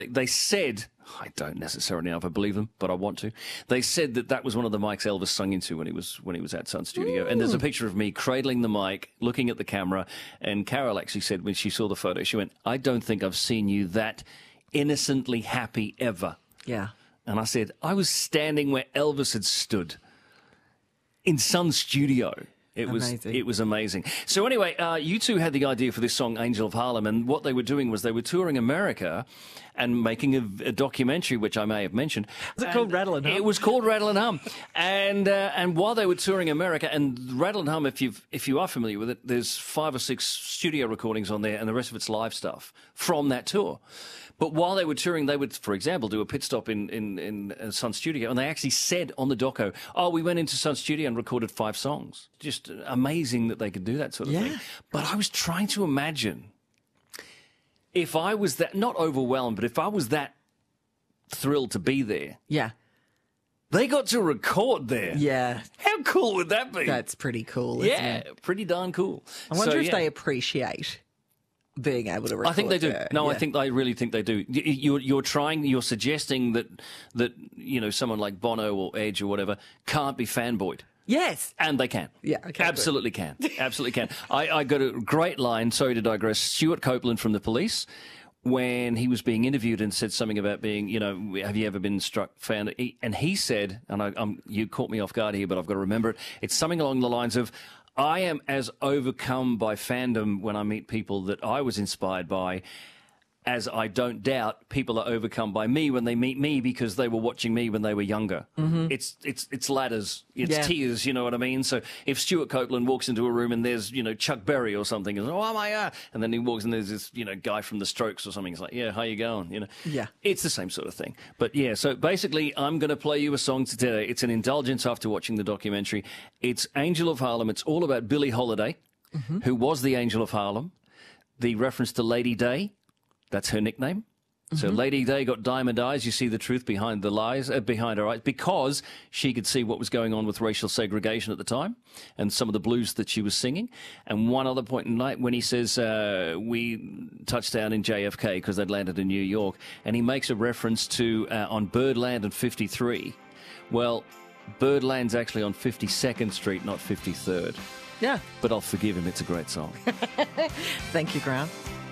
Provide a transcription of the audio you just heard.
They said, I don't necessarily know if I believe them, but I want to. They said that that was one of the mics Elvis sung into when he was at Sun Studio. And there's a picture of me cradling the mic, looking at the camera. And Carol actually said when she saw the photo, she went, I don't think I've seen you that innocently happy ever. Yeah. And I said, I was standing where Elvis had stood in Sun Studio. It was amazing. So anyway, you two had the idea for this song, Angel of Harlem, and what they were doing was they were touring America and making a documentary, which I may have mentioned. Was it called Rattle and Hum? It was called Rattle and Hum. And while they were touring America, and Rattle and Hum, if you are familiar with it, there's 5 or 6 studio recordings on there, and the rest of it's live stuff from that tour. But while they were touring, they would, for example, do a pit stop in Sun Studio, and they actually said on the doco, oh, we went into Sun Studio and recorded 5 songs. Just amazing that they could do that sort of thing. But I was trying to imagine if I was that, not overwhelmed, but if I was that thrilled to be there. Yeah. They got to record there. Yeah. How cool would that be? That's pretty cool, isn't it? Pretty darn cool. I wonder if they appreciate being able to record. I think they do. There. No, yeah. I really think they do. You're suggesting that someone like Bono or Edge or whatever can't be fanboyed. Yes. And they can. Yeah, okay. Absolutely can. Absolutely can. I got a great line, sorry to digress, Stuart Copeland from The Police, when he was being interviewed and said something about being, have you ever been struck fan? And he said, and you caught me off guard here, but I've got to remember it, it's something along the lines of, I am as overcome by fandom when I meet people that I was inspired by as I don't doubt people are overcome by me when they meet me because they were watching me when they were younger. Mm-hmm. It's ladders, it's tears, you know what I mean? So if Stuart Copeland walks into a room and there's, Chuck Berry or something, and oh my God, and then he walks and there's this, guy from the Strokes or something, he's like, yeah, how you going? Yeah. It's the same sort of thing. But yeah, so basically I'm going to play you a song today. It's an indulgence after watching the documentary. It's Angel of Harlem. It's all about Billie Holiday, who was the Angel of Harlem. The reference to Lady Day. That's her nickname. So Lady Day got diamond eyes. You see the truth behind the lies, behind her eyes, because she could see what was going on with racial segregation at the time and some of the blues that she was singing. And one other point in the night when he says, we touched down in JFK because they'd landed in New York, and he makes a reference to on Birdland and 53. Well, Birdland's actually on 52nd Street, not 53rd. Yeah. But I'll forgive him. It's a great song. Thank you, Grant.